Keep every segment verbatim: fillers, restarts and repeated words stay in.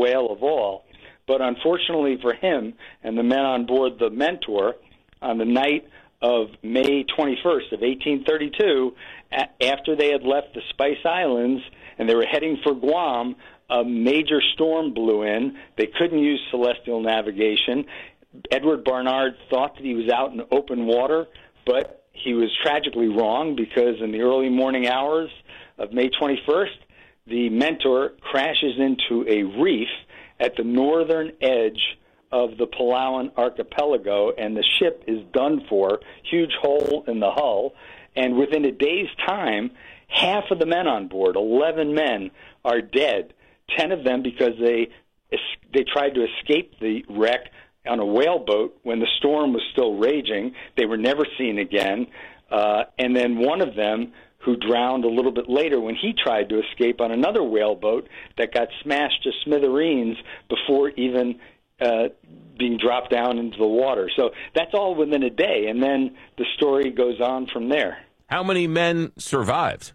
whale of all. But unfortunately for him and the men on board the Mentor, on the night of May twenty-first of eighteen thirty-two, a- after they had left the Spice Islands and they were heading for Guam, a major storm blew in. They couldn't use celestial navigation. Edward Barnard thought that he was out in open water, but he was tragically wrong, because in the early morning hours of May twenty-first, the Mentor crashes into a reef at the northern edge of the Palauan archipelago, and the ship is done for, huge hole in the hull, and within a day's time, half of the men on board, eleven men, are dead, ten of them because they they tried to escape the wreck on a whaleboat when the storm was still raging. They were never seen again, uh, and then one of them who drowned a little bit later when he tried to escape on another whaleboat that got smashed to smithereens before even uh, being dropped down into the water. So that's all within a day, and then the story goes on from there. How many men survived?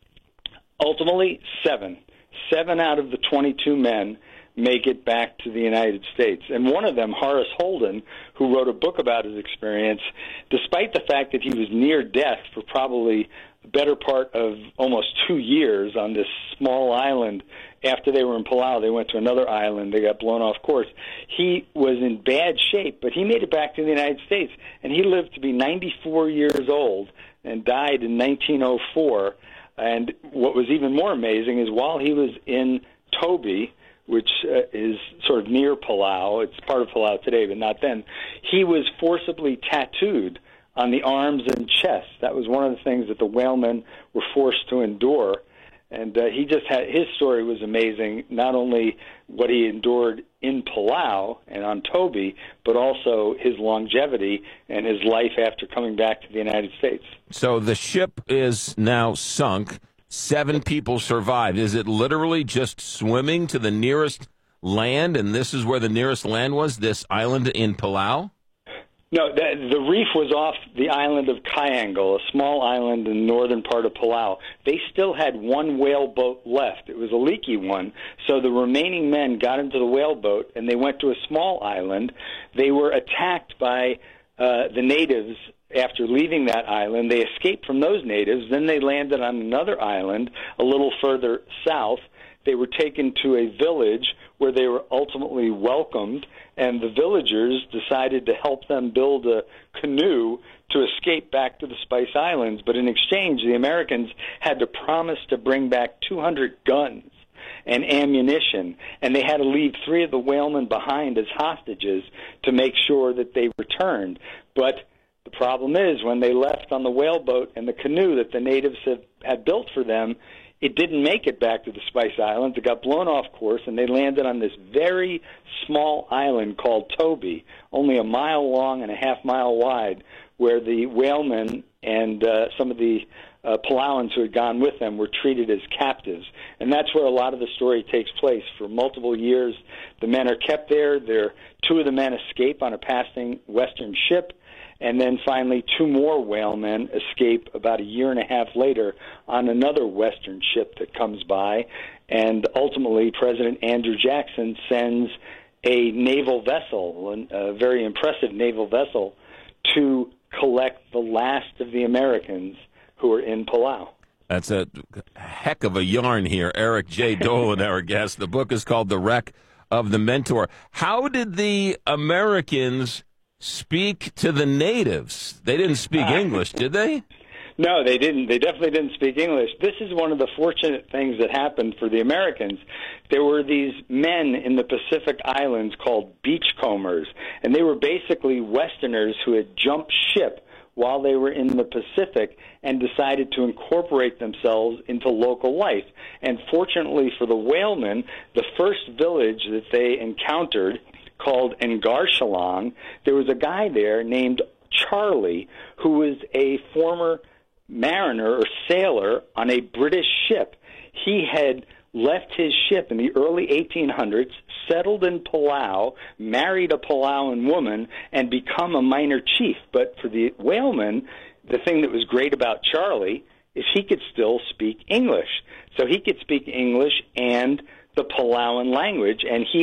Ultimately, seven. Seven out of the twenty-two men make it back to the United States. And one of them, Horace Holden, who wrote a book about his experience, despite the fact that he was near death for probably the better part of almost two years on this small island. After they were in Palau, they went to another island. They got blown off course. He was in bad shape, but he made it back to the United States, and he lived to be ninety-four years old and died in nineteen oh four. And what was even more amazing is while he was in Toby, which uh, is sort of near Palau, it's part of Palau today, but not then, he was forcibly tattooed on the arms and chest. That was one of the things that the whalemen were forced to endure. And uh, he just had, his story was amazing, not only what he endured in Palau and on Toby, but also his longevity and his life after coming back to the United States. So the ship is now sunk. Seven people survived. Is it literally just swimming to the nearest land, and this is where the nearest land was, this island in Palau? No, the, the reef was off the island of Kyangle, a small island in the northern part of Palau. They still had one whaleboat left. It was a leaky one, so the remaining men got into the whaleboat, and they went to a small island. They were attacked by uh, the natives after leaving that island. They escaped from those natives. Then they landed on another island a little further south. They were taken to a village where they were ultimately welcomed, and the villagers decided to help them build a canoe to escape back to the Spice Islands. But in exchange, the Americans had to promise to bring back two hundred guns and ammunition, and they had to leave three of the whalemen behind as hostages to make sure that they returned. But the problem is, when they left on the whaleboat and the canoe that the natives have, had built for them, it didn't make it back to the Spice Islands. It got blown off course, and they landed on this very small island called Toby, only a mile long and a half mile wide, where the whalemen and uh, some of the uh, Palauans who had gone with them were treated as captives. And that's where a lot of the story takes place. For multiple years, the men are kept there. There, two of the men escape on a passing Western ship, and then finally two more whalemen escape about a year and a half later on another Western ship that comes by. And ultimately, President Andrew Jackson sends a naval vessel, a very impressive naval vessel, to collect the last of the Americans who are in Palau. That's a heck of a yarn here. Eric J. Dolan, our guest. The book is called The Wreck of the Mentor. How did the Americans speak to the natives? They didn't speak uh, English, did they? No, they didn't. They definitely didn't speak English. This is one of the fortunate things that happened for the Americans. There were these men in the Pacific Islands called beachcombers, and they were basically Westerners who had jumped ship while they were in the Pacific and decided to incorporate themselves into local life. And fortunately for the whalemen, the first village that they encountered, called Ngarchalang, there was a guy there named Charlie who was a former mariner or sailor on a British ship. He had left his ship in the early eighteen hundreds, settled in Palau, married a Palauan woman, and become a minor chief. But for the whalemen, the thing that was great about Charlie is he could still speak English. So he could speak English and the Palauan language, and he